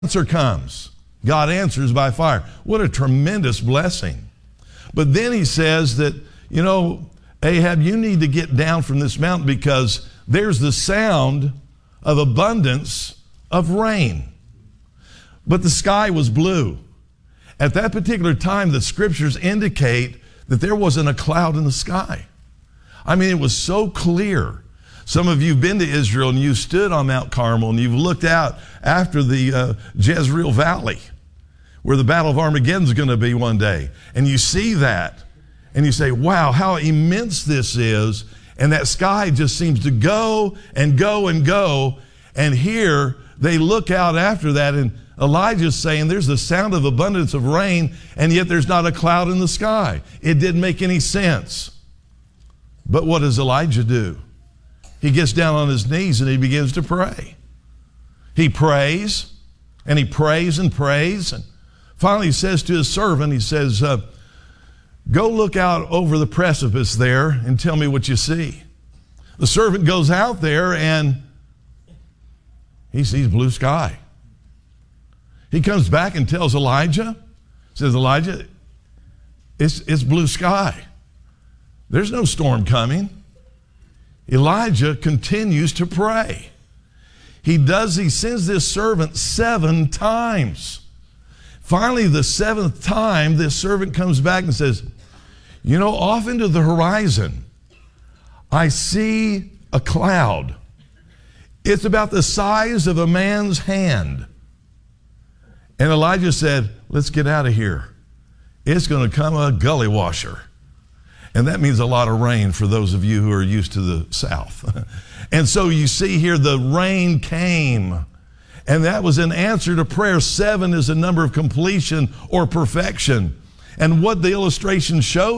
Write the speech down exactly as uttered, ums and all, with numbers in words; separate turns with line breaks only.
answer comes. God answers by fire. What a tremendous blessing. But then he says that, you know, Ahab, you need to get down from this mountain because there's the sound of abundance of rain. But the sky was blue. At that particular time, the scriptures indicate that there wasn't a cloud in the sky. I mean, it was so clear. Some of you have been to Israel and you stood on Mount Carmel and you've looked out after the uh, Jezreel Valley where the Battle of Armageddon is going to be one day. And you see that and you say, wow, how immense this is. And that sky just seems to go and go and go. And here they look out after that and Elijah's saying there's the sound of abundance of rain and yet there's not a cloud in the sky. It didn't make any sense. But what does Elijah do? He gets down on his knees and he begins to pray. He prays and he prays and prays. And finally he says to his servant, he says, uh, go look out over the precipice there and tell me what you see. The servant goes out there and he sees blue sky. He comes back and tells Elijah, says, Elijah, it's, it's blue sky. There's no storm coming. Elijah continues to pray. He does, he sends this servant seven times. Finally, the seventh time, this servant comes back and says, you know, off into the horizon, I see a cloud. It's about the size of a man's hand. And Elijah said, let's get out of here. It's going to come a gully washer. And that means a lot of rain for those of you who are used to the South. And so you see here the rain came. And that was an answer to prayer. Seven is a number of completion or perfection. And what the illustration shows